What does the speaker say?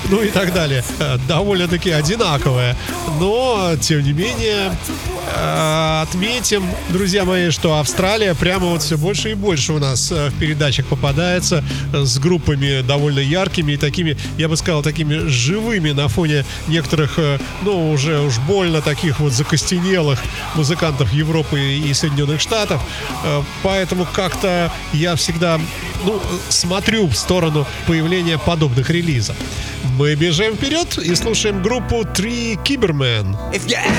ну и так далее, довольно-таки одинаковая. Но, тем не менее, отметим, друзья мои, что Австралия прямо вот все больше и больше у нас в передачах попадается с группами довольно яркими и такими, я бы сказал, такими живыми на фоне некоторых, ну, уже уж больно таких вот закостенелых музыкантов Европы и Соединенных Штатов. Поэтому как-то я всегда, ну, смотрю в сторону появления подобных релизов. Мы бежим вперед и слушаем группу Three Cybermen.